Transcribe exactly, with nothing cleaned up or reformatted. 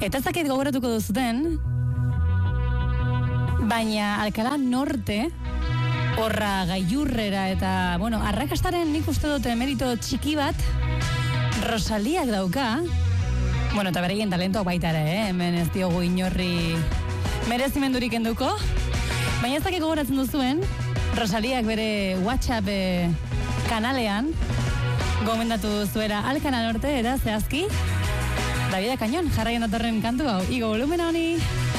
Eta ez dakit gogoratuko duzuten, baina Alcalá Norte, horra gailurrera eta, bueno, arrakastaren nik uste dute merito txiki bat, Rosaliak dauka, bueno, eta bereien talentoak baita ere, eh? Hemen ez diogu inorri merezimendurik enduko, baina ez dakit gogoratzen duzuen, Rosaliak bere WhatsApp eh, kanalean, gomendatu zuera Alcalá Norte, eta zehazki, Davide Cañón, jarraian datorren kantu hau, igo volumena honi.